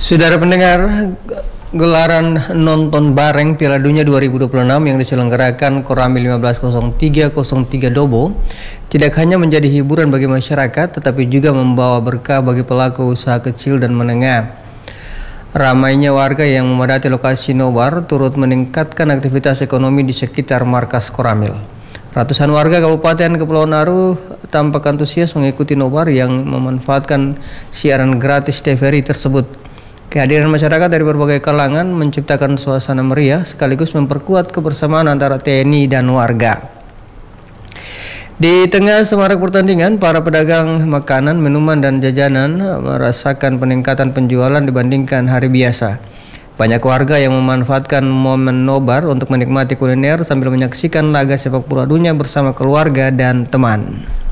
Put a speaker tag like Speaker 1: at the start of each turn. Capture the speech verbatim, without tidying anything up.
Speaker 1: Saudara pendengar, gelaran nonton bareng Piala Dunia dua ribu dua puluh enam yang diselenggarakan Koramil lima belas nol tiga nol tiga Dobo tidak hanya menjadi hiburan bagi masyarakat, tetapi juga membawa berkah bagi pelaku usaha kecil dan menengah. Ramainya warga yang memadati lokasi nobar turut meningkatkan aktivitas ekonomi di sekitar markas Koramil. Ratusan warga Kabupaten Kepulauan Aru tampak antusias mengikuti nobar yang memanfaatkan siaran gratis T V R I tersebut. Kehadiran masyarakat dari berbagai kalangan menciptakan suasana meriah sekaligus memperkuat kebersamaan antara T N I dan warga. Di tengah semarak pertandingan, para pedagang makanan, minuman, dan jajanan merasakan peningkatan penjualan dibandingkan hari biasa. Banyak warga yang memanfaatkan momen nobar untuk menikmati kuliner sambil menyaksikan laga sepak bola dunia bersama keluarga dan teman.